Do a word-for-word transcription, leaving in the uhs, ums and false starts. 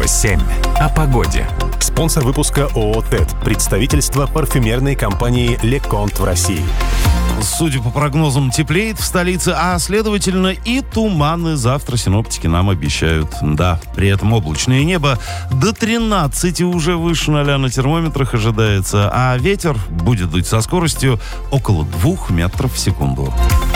Радио семь. О погоде. Спонсор выпуска ООО «ТЭД». Представительство парфюмерной компании «Леконт» в России. Судя по прогнозам, теплеет в столице, а, следовательно, и туманы завтра синоптики нам обещают. Да, при этом облачное небо до тринадцати уже выше ноля на термометрах ожидается, а ветер будет дуть со скоростью около двух метров в секунду.